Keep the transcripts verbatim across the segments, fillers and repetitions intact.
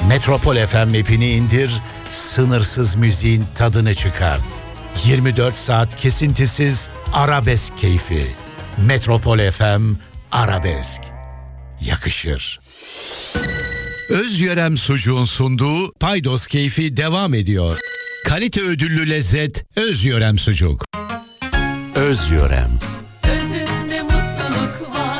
Metropol F M app'ini indir, sınırsız müziğin tadını çıkart. yirmi dört saat kesintisiz arabesk keyfi. Metropol F M Arabesk. Yakışır. Özyörem sucuğun sunduğu Paydos keyfi devam ediyor. Kalite ödüllü lezzet Özyörem sucuk. Özyörem. Özünde mutluluk var.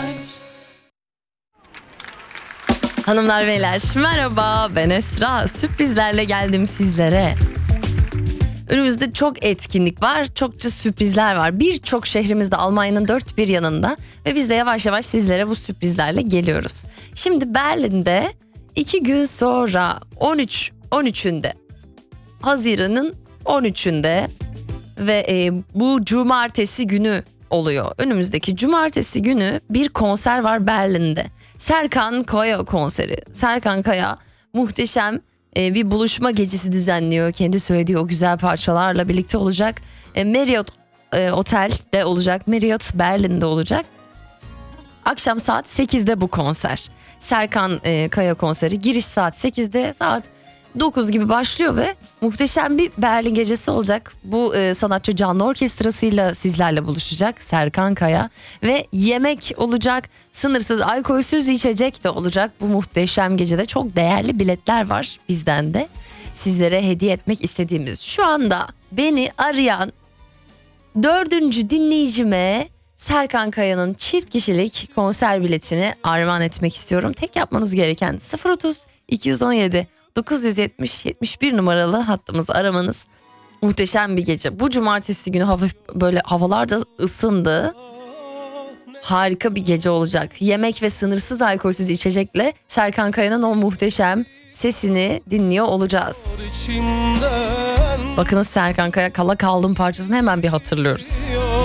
Hanımlar beyler merhaba, ben Esra. Sürprizlerle geldim sizlere. Önümüzde çok etkinlik var, çokça sürprizler var. Birçok şehrimizde, Almanya'nın dört bir yanında ve biz de yavaş yavaş sizlere bu sürprizlerle geliyoruz. Şimdi Berlin'de iki gün sonra on üç on üçünde Haziran'ın on üçünde ve e, bu cumartesi günü oluyor. Önümüzdeki cumartesi günü bir konser var Berlin'de. Serkan Kaya konseri. Serkan Kaya muhteşem e, bir buluşma gecesi düzenliyor. Kendi söylediği o güzel parçalarla birlikte olacak. E, Marriott e, Otel'de olacak. Marriott Berlin'de olacak. Akşam saat sekizde bu konser. Serkan e, Kaya konseri. Giriş saat sekizde, saat dokuz gibi başlıyor ve muhteşem bir Berlin gecesi olacak. Bu e, sanatçı canlı orkestrasıyla sizlerle buluşacak, Serkan Kaya, ve yemek olacak, sınırsız alkolsüz içecek de olacak. Bu muhteşem gecede çok değerli biletler var bizden de sizlere hediye etmek istediğimiz. Şu anda beni arayan dördüncü dinleyicime Serkan Kaya'nın çift kişilik konser biletini armağan etmek istiyorum. Tek yapmanız gereken sıfır otuz iki yüz on yedi dokuz yüz yetmiş yetmiş bir numaralı hattımızı aramanız. Muhteşem bir gece. Bu cumartesi günü hafif böyle havalar da ısındı. Harika bir gece olacak. Yemek ve sınırsız alkolsüz içecekle Serkan Kaya'nın o muhteşem sesini dinliyor olacağız. Bakınız Serkan Kaya, Kala Kaldım parçasını hemen bir hatırlıyoruz.